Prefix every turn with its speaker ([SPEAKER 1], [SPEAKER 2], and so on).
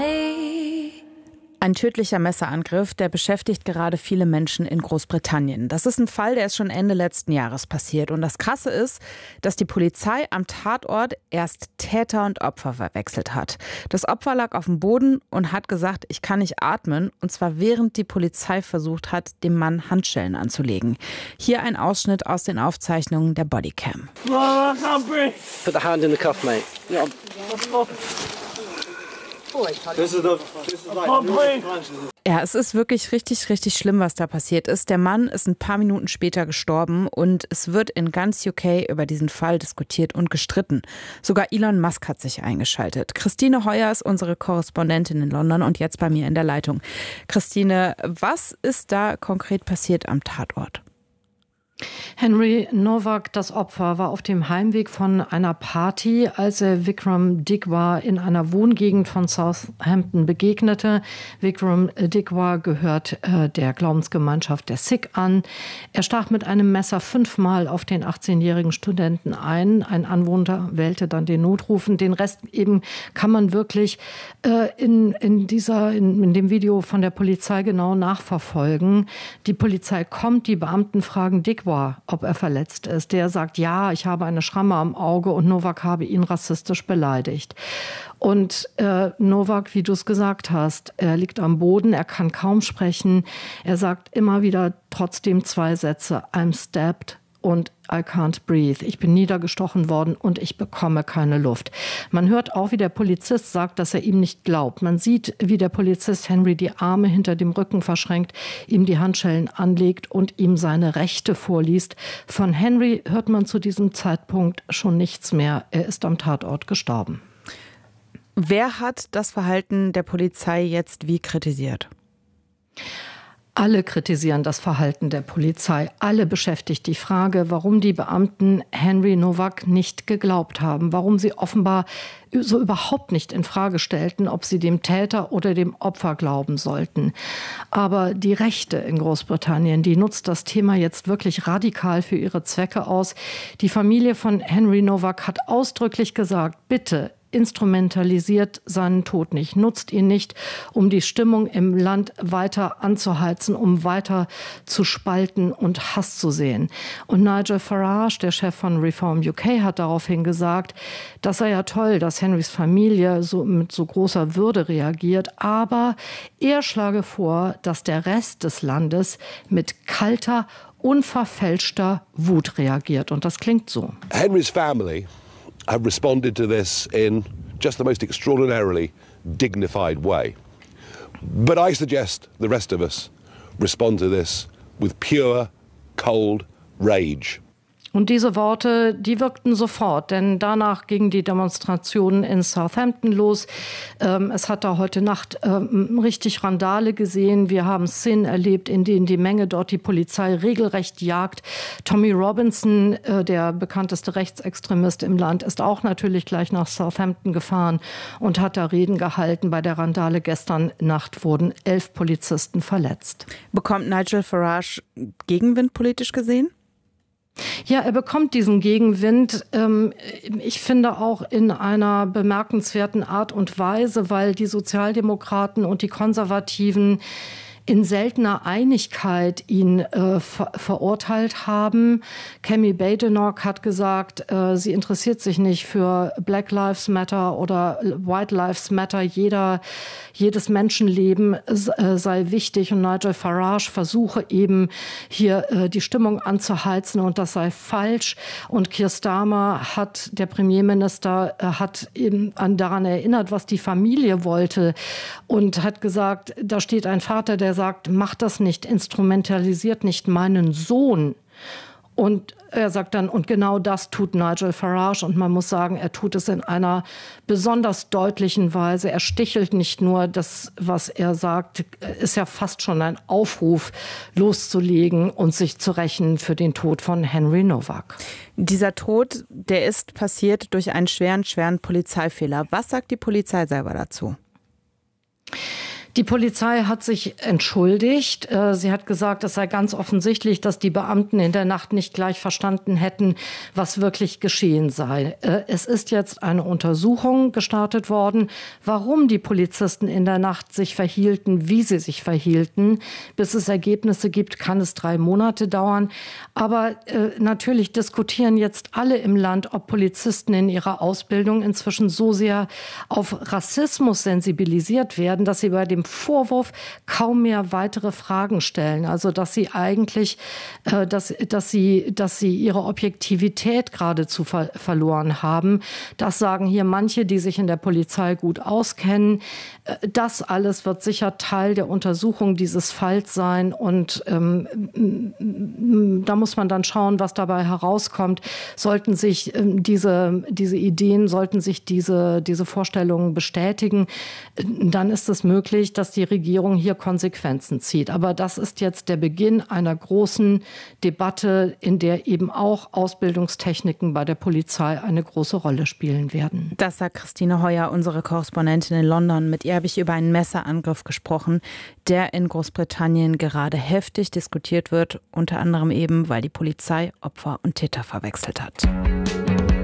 [SPEAKER 1] me.
[SPEAKER 2] Ein tödlicher Messerangriff, der beschäftigt gerade viele Menschen in Großbritannien. Das ist ein Fall, der ist schon Ende letzten Jahres passiert. Und das Krasse ist, dass die Polizei am Tatort erst Täter und Opfer verwechselt hat. Das Opfer lag auf dem Boden und hat gesagt, ich kann nicht atmen. Und zwar während die Polizei versucht hat, dem Mann Handschellen anzulegen. Hier ein Ausschnitt aus den Aufzeichnungen der Bodycam.
[SPEAKER 3] Oh, I can't breathe.
[SPEAKER 4] Put the hand in the cuff, mate.
[SPEAKER 3] Yeah.
[SPEAKER 2] Ja, es ist wirklich richtig, richtig schlimm, was da passiert ist. Der Mann ist ein paar Minuten später gestorben und es wird in ganz UK über diesen Fall diskutiert und gestritten. Sogar Elon Musk hat sich eingeschaltet. Christine Heuer ist unsere Korrespondentin in London und jetzt bei mir in der Leitung. Christine, was ist da konkret passiert am Tatort?
[SPEAKER 5] Henry Nowak, das Opfer, war auf dem Heimweg von einer Party, als er Vikram Digwar in einer Wohngegend von Southampton begegnete. Vikram Digwar gehört der Glaubensgemeinschaft der Sikh an. Er stach mit einem Messer 5-mal auf den 18-jährigen Studenten ein. Ein Anwohner wählte dann den Notruf. Den Rest eben kann man wirklich in dem Video von der Polizei genau nachverfolgen. Die Polizei kommt, die Beamten fragen Digwar, ob er verletzt ist. Der sagt, ja, ich habe eine Schramme am Auge und Nowak habe ihn rassistisch beleidigt. Und Nowak, wie du es gesagt hast, er liegt am Boden, er kann kaum sprechen. Er sagt immer wieder trotzdem 2 Sätze, I'm stabbed und I can't breathe. Ich bin niedergestochen worden und ich bekomme keine Luft. Man hört auch, wie der Polizist sagt, dass er ihm nicht glaubt. Man sieht, wie der Polizist Henry die Arme hinter dem Rücken verschränkt, ihm die Handschellen anlegt und ihm seine Rechte vorliest. Von Henry hört man zu diesem Zeitpunkt schon nichts mehr. Er ist am Tatort gestorben.
[SPEAKER 2] Wer hat das Verhalten der Polizei jetzt wie kritisiert?
[SPEAKER 5] Alle kritisieren das Verhalten der Polizei. Alle beschäftigt die Frage, warum die Beamten Henry Nowak nicht geglaubt haben, warum sie offenbar so überhaupt nicht in Frage stellten, ob sie dem Täter oder dem Opfer glauben sollten. Aber die Rechte in Großbritannien, die nutzt das Thema jetzt wirklich radikal für ihre Zwecke aus. Die Familie von Henry Nowak hat ausdrücklich gesagt, bitte instrumentalisiert seinen Tod nicht, nutzt ihn nicht, um die Stimmung im Land weiter anzuheizen, um weiter zu spalten und Hass zu sehen. Und Nigel Farage, der Chef von Reform UK, hat daraufhin gesagt, das sei ja toll, dass Henrys Familie mit so großer Würde reagiert, aber er schlage vor, dass der Rest des Landes mit kalter, unverfälschter Wut reagiert. Und das klingt so.
[SPEAKER 6] Henry's family have responded to this in just the most extraordinarily dignified way. But I suggest the rest of us respond to this with pure, cold rage.
[SPEAKER 5] Und diese Worte, die wirkten sofort, denn danach gingen die Demonstrationen in Southampton los. Es hat da heute Nacht richtig Randale gesehen. Wir haben Szenen erlebt, in denen die Menge dort die Polizei regelrecht jagt. Tommy Robinson, der bekannteste Rechtsextremist im Land, ist auch natürlich gleich nach Southampton gefahren und hat da Reden gehalten. Bei der Randale gestern Nacht wurden 11 Polizisten verletzt.
[SPEAKER 2] Bekommt Nigel Farage Gegenwind politisch gesehen?
[SPEAKER 5] Ja, er bekommt diesen Gegenwind, ich finde auch in einer bemerkenswerten Art und Weise, weil die Sozialdemokraten und die Konservativen in seltener Einigkeit ihn verurteilt haben. Kemi Badenoch hat gesagt, sie interessiert sich nicht für Black Lives Matter oder White Lives Matter. Jedes Menschenleben sei wichtig. Und Nigel Farage versuche eben hier die Stimmung anzuheizen und das sei falsch. Und Keir Starmer der Premierminister, hat eben daran erinnert, was die Familie wollte und hat gesagt, da steht ein Vater, der sagt, macht das nicht, instrumentalisiert nicht meinen Sohn. Und er sagt dann, und genau das tut Nigel Farage. Und man muss sagen, er tut es in einer besonders deutlichen Weise. Er stichelt nicht nur. Das, was er sagt, ist ja fast schon ein Aufruf, loszulegen und sich zu rächen für den Tod von Henry Nowak.
[SPEAKER 2] Dieser Tod, der ist passiert durch einen schweren Polizeifehler. Was sagt die Polizei selber dazu?
[SPEAKER 5] Die Polizei hat sich entschuldigt. Sie hat gesagt, es sei ganz offensichtlich, dass die Beamten in der Nacht nicht gleich verstanden hätten, was wirklich geschehen sei. Es ist jetzt eine Untersuchung gestartet worden, warum die Polizisten in der Nacht sich verhielten, wie sie sich verhielten. Bis es Ergebnisse gibt, kann es 3 Monate dauern. Aber natürlich diskutieren jetzt alle im Land, ob Polizisten in ihrer Ausbildung inzwischen so sehr auf Rassismus sensibilisiert werden, dass sie bei dem Vorwurf kaum mehr weitere Fragen stellen. Also dass sie eigentlich, dass sie ihre Objektivität geradezu verloren haben. Das sagen hier manche, die sich in der Polizei gut auskennen. Das alles wird sicher Teil der Untersuchung dieses Falls sein. Und da muss man dann schauen, was dabei herauskommt. Sollten sich diese Ideen, sollten sich diese Vorstellungen bestätigen, dann ist es möglich, dass die Regierung hier Konsequenzen zieht. Aber das ist jetzt der Beginn einer großen Debatte, in der eben auch Ausbildungstechniken bei der Polizei eine große Rolle spielen werden.
[SPEAKER 2] Das sagt Christine Heuer, unsere Korrespondentin in London. Mit ihr habe ich über einen Messerangriff gesprochen, der in Großbritannien gerade heftig diskutiert wird, unter anderem eben, weil die Polizei Opfer und Täter verwechselt hat.